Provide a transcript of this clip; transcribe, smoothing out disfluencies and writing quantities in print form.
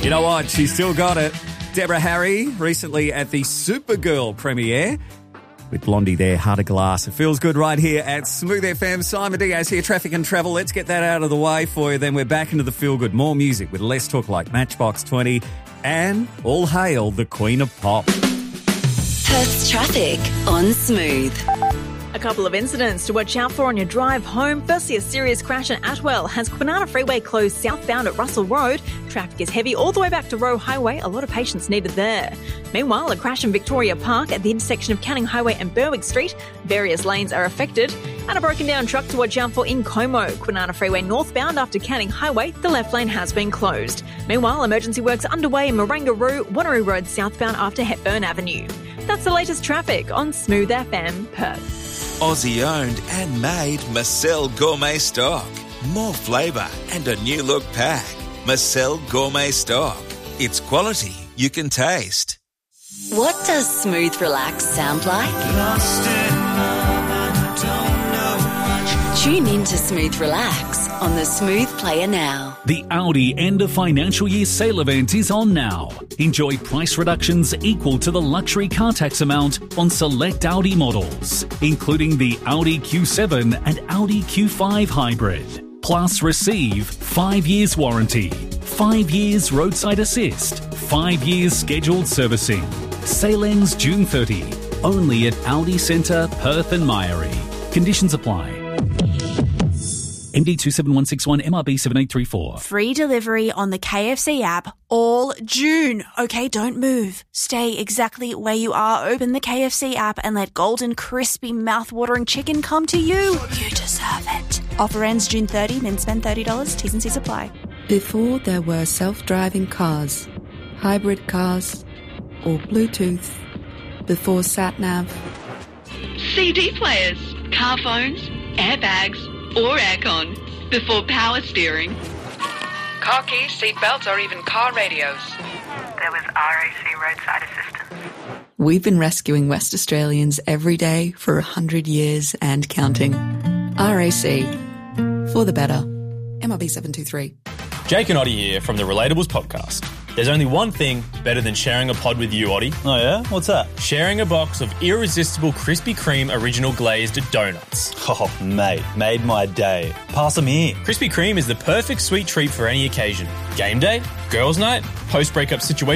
You know what? She still got it. Deborah Harry recently at the Supergirl premiere with Blondie there, Heart of Glass. It feels good right here at Smooth FM. Simon Diaz here, traffic and travel. Let's get that out of the way for you. Then we're back into the feel good. More music with less talk like Matchbox 20 and all hail the Queen of Pop. Perth's traffic on Smooth. A couple of incidents to watch out for on your drive home. Firstly, a serious crash in Atwell has Kwinana Freeway closed southbound at Russell Road. Traffic is heavy all the way back to Roe Highway. A lot of patience needed there. Meanwhile, a crash in Victoria Park at the intersection of Canning Highway and Berwick Street. Various lanes are affected. And a broken down truck to watch out for in Como. Kwinana Freeway northbound after Canning Highway. The left lane has been closed. Meanwhile, emergency works underway in Marangaroo, Wanneroo Road southbound after Hepburn Avenue. That's the latest traffic on Smooth FM Perth. Aussie owned and made Marcel Gourmet Stock. More flavour and a new look pack. Marcel Gourmet Stock. It's quality you can taste. What does Smooth Relax sound like? Tune in to Smooth Relax on the Smooth Player now. The Audi end of financial year sale event is on now. Enjoy price reductions equal to the luxury car tax amount on select Audi models, including the Audi Q7 and Audi Q5 hybrid. Plus receive 5 years warranty, 5 years roadside assist, 5 years scheduled servicing. Sale ends June 30. Only at Audi Centre, Perth and Myrie. Conditions apply. MD 27161 MRB 7834. Free delivery on the KFC app all June. Okay, don't move. Stay exactly where you are. Open the KFC app and let golden, crispy, mouth-watering chicken come to you. You deserve it. Offer ends June 30, then spend $30. T's and C's apply. Before there were self-driving cars, hybrid cars, or Bluetooth, before sat-nav, CD players, car phones, airbags, or aircon, before power steering, car keys, seatbelts, or even car radios. There was RAC roadside assistance. we've been rescuing West Australians every day for 100 years and counting. RAC, for the better. MRB 723. Jake and Oddie here from the Relatables podcast. There's only one thing better than sharing a pod with you, Oddie. Oh yeah? What's that? Sharing a box of irresistible Krispy Kreme original glazed donuts. Oh, mate, made my day. Pass them here. Krispy Kreme is the perfect sweet treat for any occasion. Game day, girls' night, post-breakup situation.